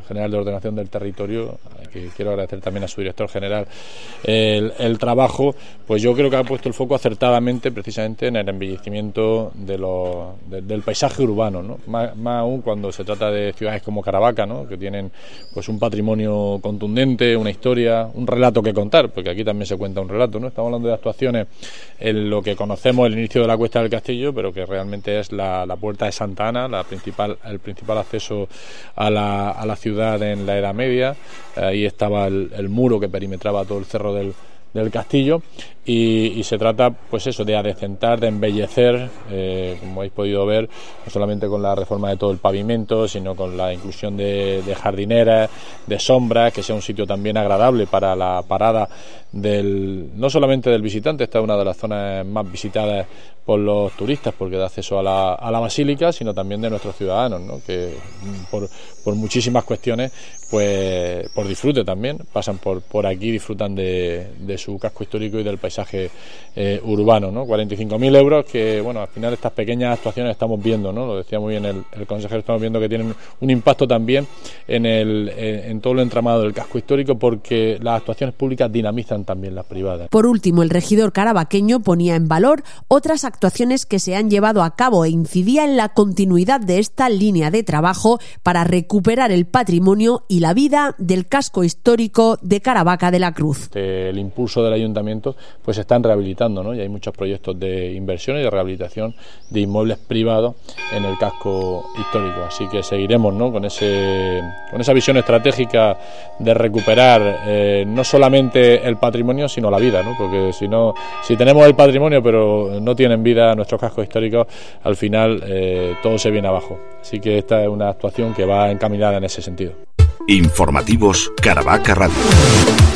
General de Ordenación del Territorio, que quiero agradecer también a su director general el trabajo, pues yo creo que ha puesto el foco acertadamente precisamente en el embellecimiento del paisaje urbano, ¿no? Más aún cuando se trata de ciudades como Caravaca, ¿no? Que tienen pues un patrimonio contundente, una historia, un relato que contar, porque aquí también se cuenta un relato, ¿no? Estamos hablando de actuaciones en lo que conocemos el inicio de la Cuesta del Castillo, pero que realmente es la Puerta de Santa Ana, el principal acceso a la ciudad en la Edad Media. Ahí estaba el muro que perimetraba todo el cerro del castillo, y se trata pues eso, de adecentar, de embellecer, como habéis podido ver, no solamente con la reforma de todo el pavimento, sino con la inclusión de jardineras, de sombras, que sea un sitio también agradable para la parada no solamente del visitante. Esta es una de las zonas más visitadas por los turistas porque da acceso a la basílica, sino también de nuestros ciudadanos, ¿no? Que por muchísimas cuestiones, pues por disfrute también, pasan por aquí, disfrutan de su casco histórico y del paisaje urbano, ¿no? 45.000 euros que, bueno, al final estas pequeñas actuaciones estamos viendo, ¿no? Lo decía muy bien el consejero, estamos viendo que tienen un impacto también en todo el entramado del casco histórico, porque las actuaciones públicas dinamizan también las privadas. Por último, el regidor caravaqueño ponía en valor otras actuaciones que se han llevado a cabo e incidía en la continuidad de esta línea de trabajo para recuperar el patrimonio y la vida del casco histórico de Caravaca de la Cruz. El impulso del ayuntamiento pues se están rehabilitando, ¿no? Y hay muchos proyectos de inversión y de rehabilitación de inmuebles privados en el casco histórico, así que seguiremos, ¿no? con esa visión estratégica de recuperar no solamente el patrimonio sino la vida, ¿no? Porque si tenemos el patrimonio pero no tienen vida nuestros cascos históricos, al final todo se viene abajo, así que esta es una actuación que va encaminada en ese sentido. Informativos Caravaca Radio.